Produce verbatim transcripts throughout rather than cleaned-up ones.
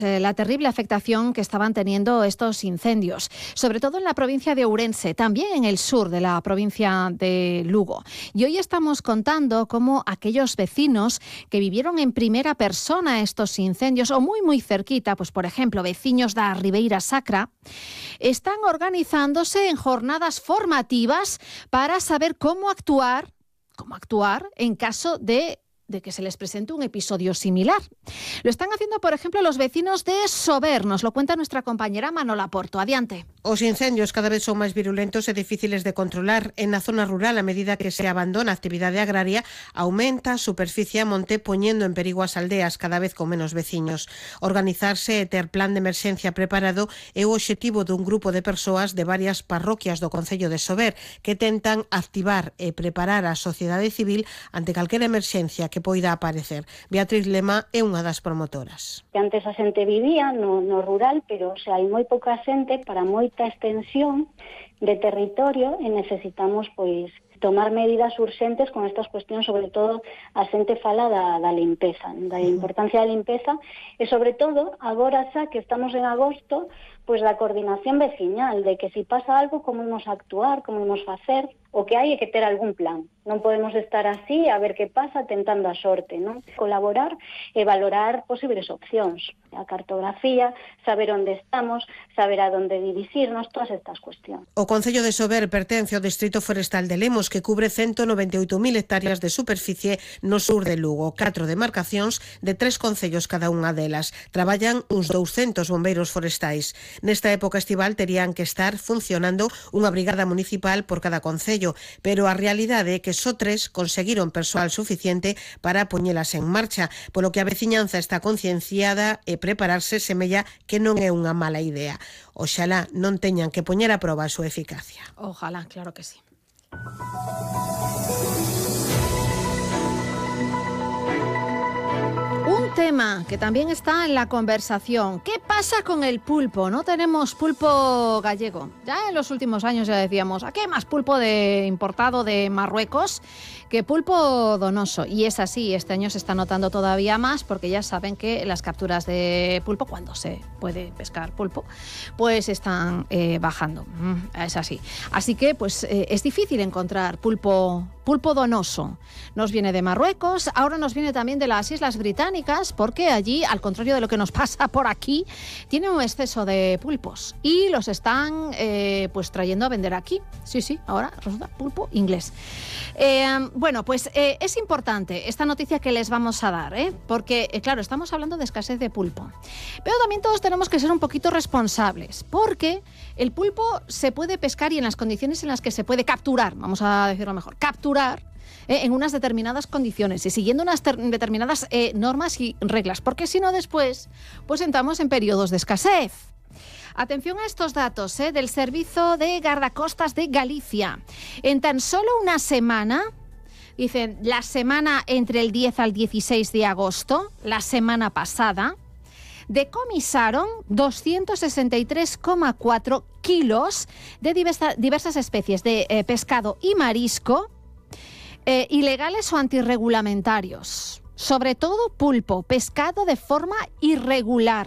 La terrible afectación que estaban teniendo estos incendios, sobre todo en la provincia de Ourense, también en el sur de la provincia de Lugo. Y hoy estamos contando cómo aquellos vecinos que vivieron en primera persona estos incendios, o muy muy cerquita, pues por ejemplo, vecinos da Ribeira Sacra, están organizándose en jornadas formativas para saber cómo actuar, cómo actuar en caso de de que se les presente un episodio similar. Lo están haciendo, por ejemplo, los vecinos de Sober. Nos lo cuenta nuestra compañera Manola Porto. Adiante. Os incendios cada vez son máis virulentos e difíciles de controlar. En a zona rural, a medida que se abandona a actividade agraria, aumenta a superficie a monte, poñendo en perigo as aldeas cada vez con menos veciños. Organizarse e ter plan de emerxencia preparado é o obxectivo dun grupo de persoas de varias parroquias do concello de Sober que tentan activar e preparar a sociedade civil ante calquera emerxencia que poida aparecer. Beatriz Lema é unha das promotoras. Antes a xente vivía no, no rural, pero o sea, hai moi pouca xente para moita extensión de territorio e necesitamos pois tomar medidas urxentes con estas cuestións, sobre todo a xente fala da, da limpeza, da importancia da limpeza e sobre todo agora xa que estamos en agosto, pois da coordinación veciñal, de que si pasa algo, como imos actuar, como imos facer, o que hai é que ter algún plan. Non podemos estar así a ver que pasa tentando a sorte, non? Colaborar e valorar posibles opcións. A cartografía, saber onde estamos, saber a onde dirixirnos, todas estas cuestións. O Concello de Sober pertence ao Distrito Forestal de Lemos, que cubre ciento noventa e oito mil hectáreas de superficie no sur de Lugo. Catro demarcacións de tres concellos cada unha delas. Traballan uns douscentos bombeiros forestais. Nesta época estival terían que estar funcionando unha brigada municipal por cada concello, pero a realidade é que só tres conseguiron persoal suficiente para poñelas en marcha, polo que a veciñanza está concienciada e prepararse semella que non é unha mala idea. Oxalá non teñan que poñer a proba a súa eficacia. Ojalá, claro que sí. Un tema que también está en la conversación. ¿Qué pasa con el pulpo? No tenemos pulpo gallego. Ya en los últimos años ya decíamos, ¿a qué más pulpo de importado de Marruecos que pulpo donoso? Y es así, este año se está notando todavía más porque ya saben que las capturas de pulpo, cuando se puede pescar pulpo, pues están eh, bajando. Mm, es así. Así que pues eh, es difícil encontrar pulpo Pulpo donoso. Nos viene de Marruecos, ahora nos viene también de las Islas Británicas, porque allí, al contrario de lo que nos pasa por aquí, tiene un exceso de pulpos y los están eh, pues trayendo a vender aquí. Sí, sí, ahora resulta pulpo inglés. Eh, bueno, pues eh, es importante esta noticia que les vamos a dar, ¿eh? porque, eh, claro, estamos hablando de escasez de pulpo. Pero también todos tenemos que ser un poquito responsables, porque el pulpo se puede pescar y en las condiciones en las que se puede capturar, vamos a decirlo mejor, capturar Eh, en unas determinadas condiciones y siguiendo unas ter- determinadas eh, normas y reglas, porque si no después pues entramos en periodos de escasez. Atención a estos datos eh, del Servicio de Guardacostas de Galicia. En tan solo una semana, dicen, la semana entre el diez al dieciséis de agosto, la semana pasada, decomisaron doscientos sesenta y tres coma cuatro kilos de diversa, diversas especies de eh, pescado y marisco, Eh, ilegales o antirregulamentarios, sobre todo pulpo, pescado de forma irregular.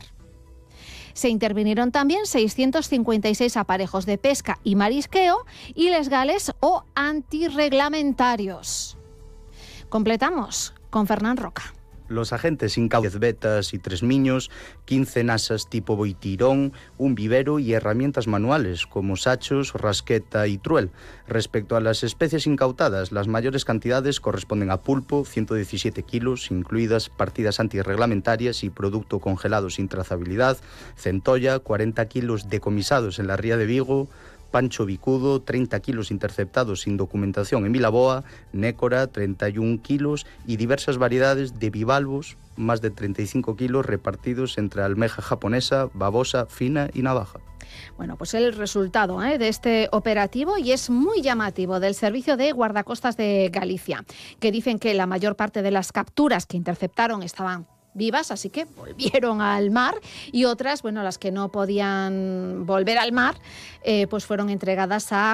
Se intervinieron también seiscientos cincuenta y seis aparejos de pesca y marisqueo ilegales o antirreglamentarios. Completamos con Fernán Roca. Los agentes incautaron diez vetas y tres miños, quince nasas tipo boitirón, un vivero y herramientas manuales como sachos, rasqueta y truel. Respecto a las especies incautadas, las mayores cantidades corresponden a pulpo, ciento diecisiete kilos, incluidas partidas antirreglamentarias y producto congelado sin trazabilidad, centolla, cuarenta kilos decomisados en la ría de Vigo, pancho bicudo, treinta kilos interceptados sin documentación en Vilaboa, nécora, treinta y un kilos y diversas variedades de bivalvos, más de treinta y cinco kilos repartidos entre almeja japonesa, babosa, fina y navaja. Bueno, pues el resultado ¿eh? de este operativo, y es muy llamativo, del Servicio de Guardacostas de Galicia, que dicen que la mayor parte de las capturas que interceptaron estaban vivas, así que volvieron al mar, y otras, bueno, las que no podían volver al mar, eh, pues fueron entregadas a